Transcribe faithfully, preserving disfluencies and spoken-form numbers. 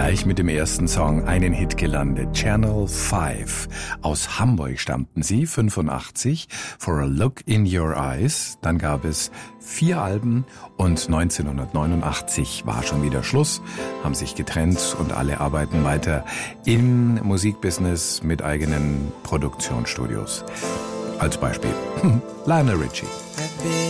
Gleich mit dem ersten Song einen Hit gelandet. Channel fünf. Aus Hamburg stammten sie, fünfundachtzig, For a Look in Your Eyes. Dann gab es vier Alben und neunzehnhundertneunundachtzig war schon wieder Schluss, haben sich getrennt und alle arbeiten weiter im Musikbusiness mit eigenen Produktionsstudios. Als Beispiel Lionel Richie.